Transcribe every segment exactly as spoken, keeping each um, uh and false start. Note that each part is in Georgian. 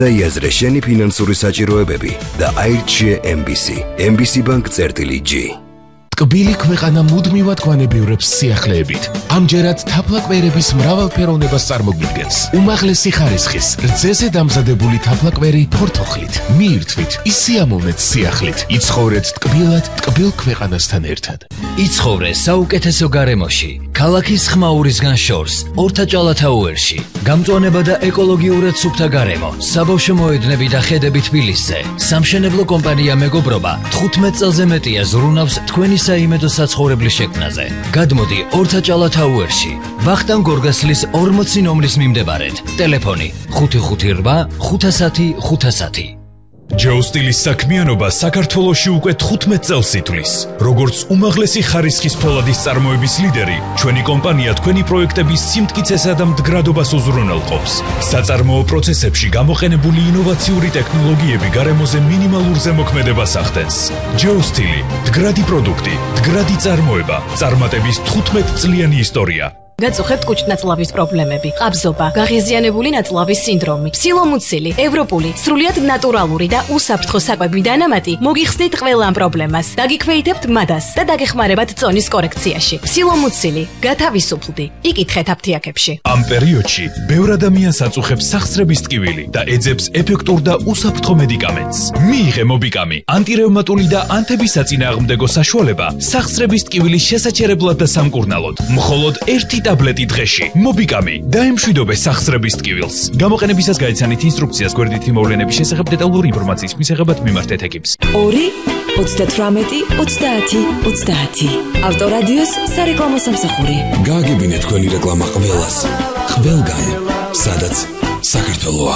დაიაზრე შენი ფინანსური საჭიროებები და აირჩიე ემ ბი სი. ემ ბი სი Bank წერტილი G. ტკბილი ქვეყანა მუდმივად გვანებიურებს სიახლეებით. ამჯერად თაფლაკვერების მრავალფეროვნებას წარმოგვიდგენს. უმაღლესი ხარისხის, რძეზე დამზადებული თაფლაკვერი ფორთოხლით. მიირთვით, ისიამოვნეთ სიახლით. იცხოვრეთ ტკბილად, ტკბილ ქვეყანასთან ერთად. იცხოვრე საუკეთესო გარემოში. ქალაქის ხმაურისგან შორს, ორთაჭალათაუერში. გამწვანება და ეკოლოგიურად სუფთა გარემო. საბავშვო მოედნები და ხედები თბილისზე. სამშენებლო კომპანია მეგობრობა თხუთმეტ წელზე მეტია ზრუნავს თქვენი საიმედო საცხოვრებლის შექმნაზე. გადმოდი ორთაჭალათაუერში. ვახტანგ გორგასლის ორმოცი ნომრის მიმდებარედ. ტელეფონი ხუთი ხუთი რვა ხუთასათი ხუთასათი. ჯეოსტილის საქმიანობა საქართველოში უკვე თხუთმეტ წელს ითვლის. როგორც უმაღლესი ხარისხის ფოლადის წარმოების ლიდერი, ჩვენი კომპანია თქვენი პროექტების სიმტკიცესა და მდგრადობას უზრუნველყოფს. საწარმოო პროცესებში გამოყენებული ინოვაციური ტექნოლოგიები გარემოზე მინიმალურ ზემოქმედებას ახდენს. ჯეოსტილი, მდგრადი პროდუქტი, მდგრადი წარმოება, წარმატების თხუთმეტ წლიანი ისტორია. გაწუხებთ კუჭნაწლავის პრობლემები, ყაბზობა, გაღიზიანებული ნაწლავის სინდრომი, ფსილომუცილი, ევროპული, სრულიად ნატურალური და უსაფრთხო საკვები დანამატი მოგიხსნით ყველა ამ პრობლემას. დაგიქვეითებთ მადას და დაგეხმარებათ წონის კორექციაში. ფსილომუცილი, გათავისუფლდი, იკითხეთ აფთიაქებში. ამ პერიოდში ბევრ ადამიანს აწუხებს სახსრების ტკივილი და ეძებს ეფექტურ და უსაფრთხო მედიკამენტს. მიიღე მობიკამი, ანტირევმატული და ანთებისაწინააღმდეგო საშუალება სახსრების ტკივილის შესაჩერებლად და სამკურნალოდ. მხოლოდ ერთი ტაბლეტი დღეში. მობიკამი დაემშვიდობე სახსრების ტკივილს. გამოყენებისას გაიცანით ინსტრუქციას გვერდითი მოვლენების შესახებ დეტალური ინფორმაციის მისაღებად მიმართეთ ეკიპს. ორი ოცდათვრამეტი ოცდაათი ოცდაათი. ავტორადიოს სარეკლამო სამსახური. გააგებინეთ თქვენი რეკლამა ყველას. ყველგან, სადაც საქართველოა.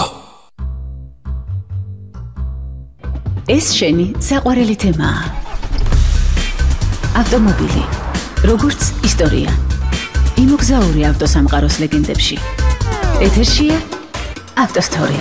ეს შენი საყვარელი თემაა. ავტომობილი, როგორც ისტორია. იმოგზაური ავტოსამყაროს ლეგენდებში. ეთერშია ავტოსტორი.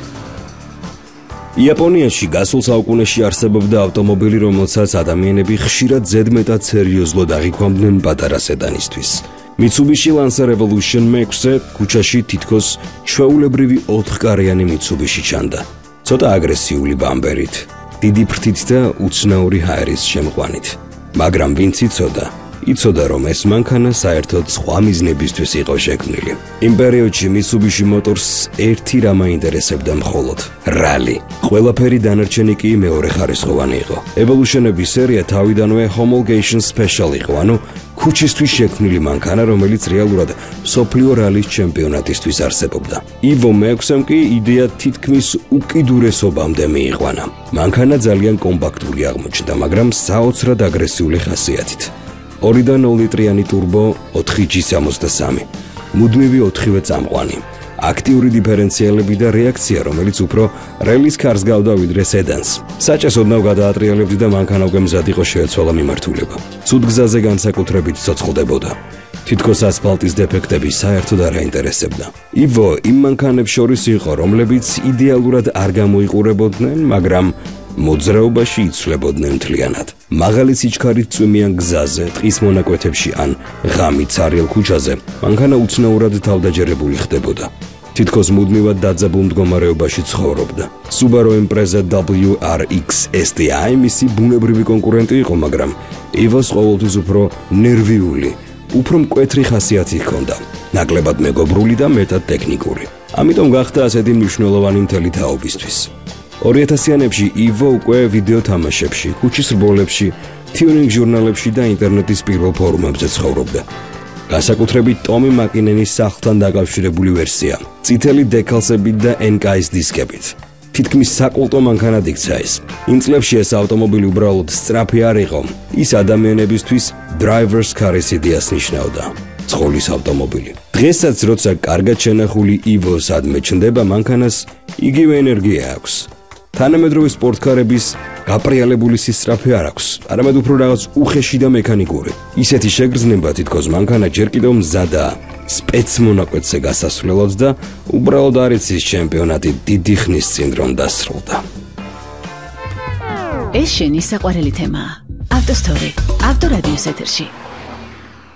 იაპონიაში გასულ საუკუნეში არსებობდა ავტომობილი, რომელსაც ადამიანები ხშირად ზედმეტად სერიოზულად აღიქვამდნენ პატარა სედანისთვის. Mitsubishi Lancer Evolution მეექვსე ქუჩაში თითქოს ჩვეულებრივი ოთხკარიანი Mitsubishi ჩანდა. ცოტა აგრესიული ბამპერით, დიდი ფრთით და უცნაური ჰაერის შემყვანით. მაგრამ ვინც იცოდა, იცოდა რომ ეს მანქანა საერთოდ სხვა მიზნებისთვის იყო შექმნილი. იმ პერიოდში Mitsubishi Motors ერთი რამ აინტერესებდა მხოლოდ რალი. ყველაფერი დანარჩენი კი მეორეხარისხოვანი იყო. Evolution-ების სერია თავიდანვე homologation special იყო, ანუ ქუჩისთვის შექმნილი მანქანა, რომელიც რეალურად მსოფლიო რალის ჩემპიონატისთვის არსებობდა. Evo მეექვსემ კი იდეა თითქმის უკიდურესობამდე მიიყვანა. მანქანა ძალიან კომპაქტური აღმოჩნდა, მაგრამ საოცრად აგრესიული ხასიათით. ორი და ნული ლიტრიანი ტურბო ოთხი ჯი სამოცდასამი. მუდმივი ოთხივე წამყვანი. აქტიური დიფერენციალები და რეაქცია, რომელიც უფრო რელის კარს გავდა ვიდრე სედანს. საჭესოდნავ გადაატრიალებდი და მანქანა უკვე მზად იყო შეეცვალა მიმართულება. ცუდ გზაზე განსაკუთრებით ცოცხლდებოდა. თითქოს ასფალტის დეფექტები საერთოდ არ აინტერესებდა. Evo იმ მანქანებს შორის იყო, რომლებიც იდეალურად არ გამოიყურებოდნენ, მაგრამ მოძრაობაში იცვლებოდნენ მთლიანად. მაღალი სიჩქარით წვიმიან გზაზე, ტყის მონაკვეთებში ან ღამით ცარიელ ქუჩაზე, მანქანა უცნაურად თავდაჯერებული ხდებოდა. თითქოს მუდმივად დაძაბულ მდგომარეობაში ცხოვრობდა. Subaru Impreza W R X S T I მისი ბუნებრივი კონკურენტი იყო, მაგრამ Evo-ს ყოველთვის უფრო ნერვიული, უფრო მკვეთრი ხასიათი ჰქონდა, ნაკლებად მეგობრული და მეტად ტექნიკური. ამიტომ გახდა ასეთი მნიშვნელოვანი მთელი თაობისთვის. ორი ათასიანებში Evo უკვე ვიდეო თამაშებში, ქუჩის რბოლებში, 튜닝 ჟურნალებში და ინტერნეტის პირველ ფორუმებზე ცხოვრობდა. განსაკუთრებით ტომი მაკინენის სახლთან დაკავშირებული ვერსია, წითელი დეკალსებით და ენ კეი ეს დისკებით. თითქმის საკულტო მანქანად იქცა ეს. იმ წლებში ეს ავტომობილი უბრალოდ სწრაფი არ იყო, ის ადამიანებისთვის driver's car-ის იდეას ნიშნავდა. ცხოვლის ავტომობილი. დღესაც როცა კარგად შენახული Evo სადმე ჩნდება, მანქანას იგივე ენერგია აქვს. თანამედროვე სპორტკარების გაპრიალებული სისწრაფე არ აქვს, არამედ უფრო რაღაც უხეში და მექანიკური. ისეთი შეგრძნება თითქოს მანქანა ჯერ კიდევ მზადაა სპეც მონაკვეთზე გასასვლელად და უბრალოდ არ იცის ჩემპიონატი დიდი ხნის წინ რომ დასრულდა. ეს შენი საყვარელი თემაა. ავტოსტორი, ავტორადიოს ეთერში.